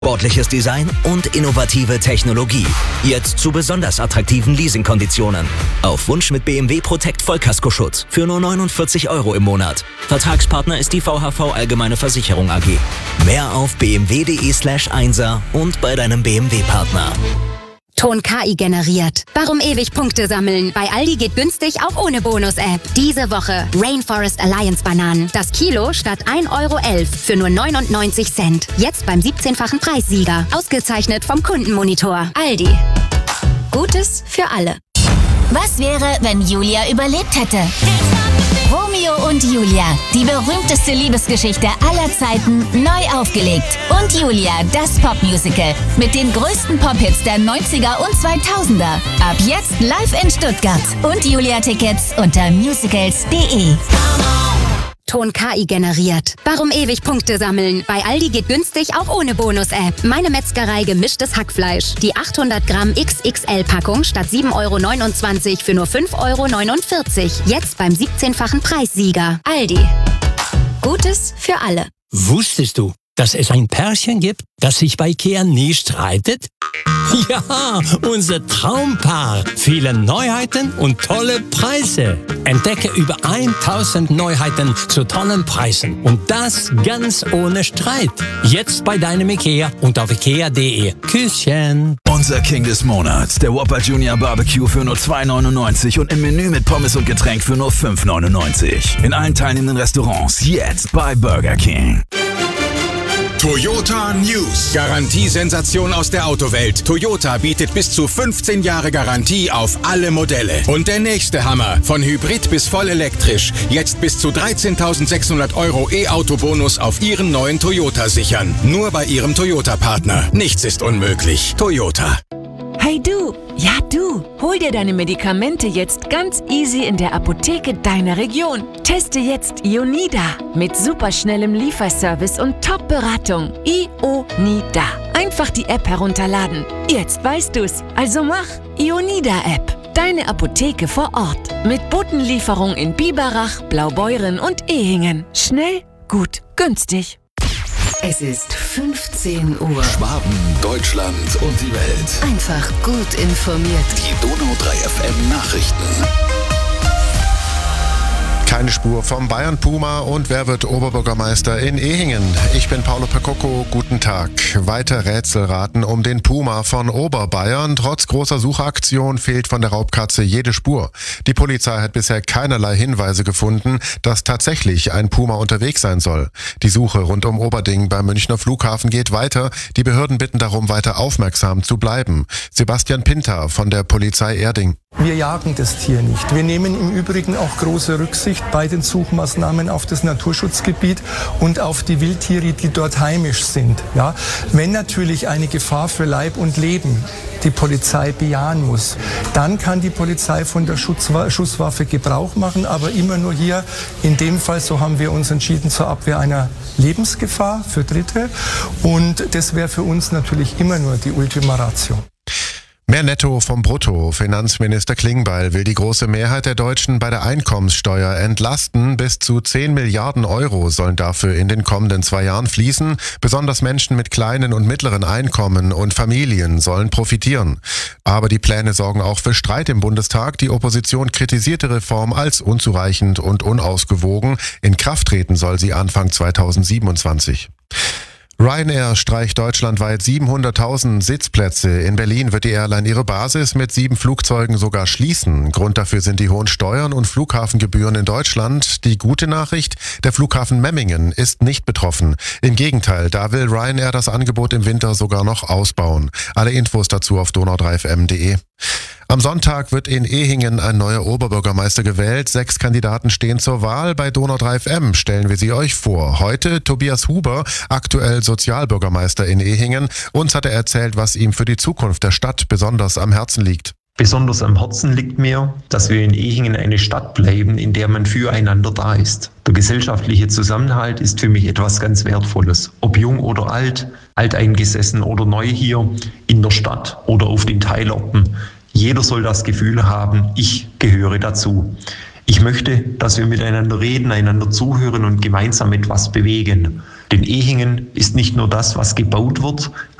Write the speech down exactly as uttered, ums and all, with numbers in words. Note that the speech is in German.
Sportliches Design und innovative Technologie. Jetzt zu besonders attraktiven Leasingkonditionen. Auf Wunsch mit B M W Protect Vollkaskoschutz für nur neunundvierzig Euro im Monat. Vertragspartner ist die V H V Allgemeine Versicherung A G. Mehr auf bmw.de slash einser und bei deinem B M W-Partner. Ton K I generiert. Warum ewig Punkte sammeln? Bei Aldi geht günstig auch ohne Bonus-App. Diese Woche Rainforest Alliance Bananen. Das Kilo statt ein Euro elf für nur neunundneunzig Cent. Jetzt beim siebzehnfachen Preissieger. Ausgezeichnet vom Kundenmonitor. Aldi. Gutes für alle. Was wäre, wenn Julia überlebt hätte? Romeo und Julia, die berühmteste Liebesgeschichte aller Zeiten, neu aufgelegt. Und Julia, das Popmusical mit den größten Pop-Hits der neunziger und zweitausender. Ab jetzt live in Stuttgart. Und Julia-Tickets unter musicals punkt de. Ton K I generiert. Warum ewig Punkte sammeln? Bei Aldi geht günstig auch ohne Bonus-App. Meine Metzgerei gemischtes Hackfleisch. Die achthundert Gramm X X L-Packung statt sieben Euro neunundzwanzig für nur fünf Euro neunundvierzig. Jetzt beim siebzehnfachen Preissieger. Aldi. Gutes für alle. Wusstest du, dass es ein Pärchen gibt, das sich bei Ikea nie streitet? Ja, unser Traumpaar. Viele Neuheiten und tolle Preise. Entdecke über tausend Neuheiten zu tollen Preisen. Und das ganz ohne Streit. Jetzt bei deinem Ikea und auf ikea punkt de. Küsschen. Unser King des Monats, der Whopper Junior Barbecue für nur zwei neunundneunzig und im Menü mit Pommes und Getränk für nur fünf neunundneunzig. In allen teilnehmenden Restaurants jetzt bei Burger King. Toyota News. Garantiesensation aus der Autowelt. Toyota bietet bis zu fünfzehn Jahre Garantie auf alle Modelle. Und der nächste Hammer. Von Hybrid bis voll elektrisch. Jetzt bis zu dreizehntausendsechshundert Euro E-Auto-Bonus auf Ihren neuen Toyota sichern. Nur bei Ihrem Toyota-Partner. Nichts ist unmöglich. Toyota. Hey du, ja du, hol dir deine Medikamente jetzt ganz easy in der Apotheke deiner Region. Teste jetzt Ionida mit superschnellem Lieferservice und Top-Beratung. Ionida. Einfach die App herunterladen. Jetzt weißt du's, also mach Ionida-App. Deine Apotheke vor Ort. Mit Botenlieferung in Biberach, Blaubeuren und Ehingen. Schnell, gut, günstig. Es ist fünfzehn Uhr. Schwaben, Deutschland und die Welt. Einfach gut informiert. Die Donau drei F M Nachrichten. Keine Spur vom Bayern Puma und wer wird Oberbürgermeister in Ehingen? Ich bin Paolo Percocco, guten Tag. Weiter Rätselraten um den Puma von Oberbayern. Trotz großer Suchaktion fehlt von der Raubkatze jede Spur. Die Polizei hat bisher keinerlei Hinweise gefunden, dass tatsächlich ein Puma unterwegs sein soll. Die Suche rund um Oberding beim Münchner Flughafen geht weiter. Die Behörden bitten darum, weiter aufmerksam zu bleiben. Sebastian Pinter von der Polizei Erding. Wir jagen das Tier nicht. Wir nehmen im Übrigen auch große Rücksicht bei den Suchmaßnahmen auf das Naturschutzgebiet und auf die Wildtiere, die dort heimisch sind. Ja, wenn natürlich eine Gefahr für Leib und Leben die Polizei bejahen muss, dann kann die Polizei von der Schutzwa- Schusswaffe Gebrauch machen, aber immer nur hier, in dem Fall, so haben wir uns entschieden, zur Abwehr einer Lebensgefahr für Dritte. Und das wäre für uns natürlich immer nur die Ultima Ratio. Mehr Netto vom Brutto. Finanzminister Klingbeil will die große Mehrheit der Deutschen bei der Einkommenssteuer entlasten. Bis zu zehn Milliarden Euro sollen dafür in den kommenden zwei Jahren fließen. Besonders Menschen mit kleinen und mittleren Einkommen und Familien sollen profitieren. Aber die Pläne sorgen auch für Streit im Bundestag. Die Opposition kritisiert die Reform als unzureichend und unausgewogen. In Kraft treten soll sie Anfang zweitausendsiebenundzwanzig. Ryanair streicht deutschlandweit siebenhunderttausend Sitzplätze. In Berlin wird die Airline ihre Basis mit sieben Flugzeugen sogar schließen. Grund dafür sind die hohen Steuern und Flughafengebühren in Deutschland. Die gute Nachricht, der Flughafen Memmingen ist nicht betroffen. Im Gegenteil, da will Ryanair das Angebot im Winter sogar noch ausbauen. Alle Infos dazu auf donau drei f m punkt de. Am Sonntag wird in Ehingen ein neuer Oberbürgermeister gewählt. Sechs Kandidaten stehen zur Wahl. Bei Donau drei F M stellen wir sie euch vor. Heute Tobias Huber, aktuell Sozialbürgermeister in Ehingen. Uns hat er erzählt, was ihm für die Zukunft der Stadt besonders am Herzen liegt. Besonders am Herzen liegt mir, dass wir in Ehingen eine Stadt bleiben, in der man füreinander da ist. Der gesellschaftliche Zusammenhalt ist für mich etwas ganz Wertvolles. Ob jung oder alt, alteingesessen oder neu hier, in der Stadt oder auf den Teilorten. Jeder soll das Gefühl haben, ich gehöre dazu. Ich möchte, dass wir miteinander reden, einander zuhören und gemeinsam etwas bewegen. Denn Ehingen ist nicht nur das, was gebaut wird,